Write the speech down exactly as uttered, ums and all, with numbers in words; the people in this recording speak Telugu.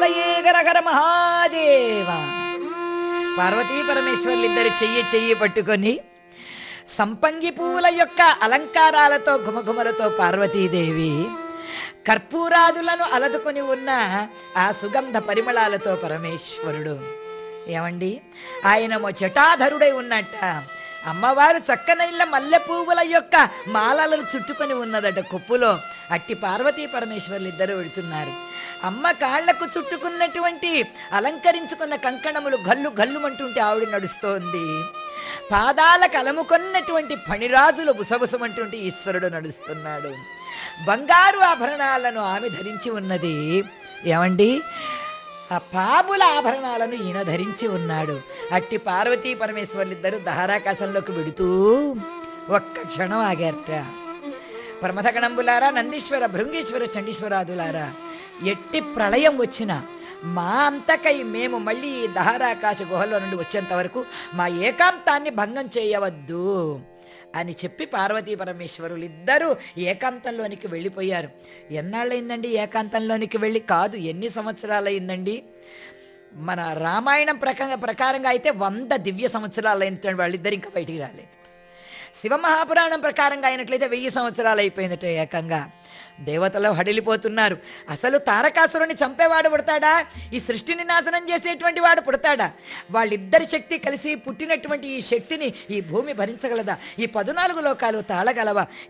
శరణమయ్యే గరగర మహాదేవ. పార్వతీ పరమేశ్వర్లిద్దరు చెయ్యి చెయ్యి పట్టుకొని సంపంగి పూల యొక్క అలంకారాలతో ఘుమఘుమలతో పార్వతీదేవి, కర్పూరాదులను అలదుకొని ఉన్న ఆ సుగంధ పరిమళాలతో పరమేశ్వరుడు. ఏమండి, ఆయన జటాధరుడై ఉన్నట్ట, అమ్మవారు చక్కనైళ్ళ మల్లె పువ్వుల యొక్క మాలలను చుట్టుకొని ఉన్నదట కొప్పులో. అట్టి పార్వతీ పరమేశ్వర్లు ఇద్దరు వెళుతున్నారు. అమ్మ కాళ్లకు చుట్టుకున్నటువంటి అలంకరించుకున్న కంకణములు గల్లు గల్లుమంటుంటే ఆవిడ నడుస్తోంది. పాదాలకు అలముకొన్నటువంటి ఫణిరాజులు బుసబుసమంటుంటే ఈశ్వరుడు నడుస్తున్నాడు. బంగారు ఆభరణాలను ఆమె ధరించి ఉన్నది. ఏమండి, ఆ పాముల ఆభరణాలను ఈయన ధరించి ఉన్నాడు. అట్టి పార్వతీ పరమేశ్వర్లిద్దరూ దహారాకాశంలోకి వెడుతూ ఒక్క క్షణం ఆగారట. ప్రమథగణంబులారా, నందీశ్వర, భృంగీశ్వర, చండీశ్వరాదులారా, ఎట్టి ప్రళయం వచ్చినా మా అంతకై మేము మళ్ళీ ఈ దహారాకాశ గుహలో నుండి వచ్చేంత వరకు మా ఏకాంతాన్ని భంగం చేయవద్దు అని చెప్పి పార్వతీ పరమేశ్వరులు ఇద్దరూ ఏకాంతంలోనికి వెళ్ళిపోయారు. ఎన్నాళ్ళయిందండి ఏకాంతంలోనికి వెళ్ళి? కాదు, ఎన్ని సంవత్సరాలయిందండి? మన రామాయణం ప్రకార ప్రకారంగా అయితే వంద దివ్య సంవత్సరాలు అయిన వాళ్ళిద్దరు ఇంకా బయటికి రాలేదు. శివమహాపురాణం ప్రకారంగా అయినట్లయితే వెయ్యి సంవత్సరాలు అయిపోయిందట ఏకంగా. దేవతలు హడిలిపోతున్నారు. అసలు తారకాసురుని చంపేవాడు పుడతాడా? ఈ సృష్టిని నాశనం చేసేటువంటి వాడు పుడతాడా? వాళ్ళిద్దరి శక్తి కలిసి పుట్టినటువంటి ఈ శక్తిని ఈ భూమి భరించగలదా? ఈ పదునాలుగు లోకాలు తాళగలవా?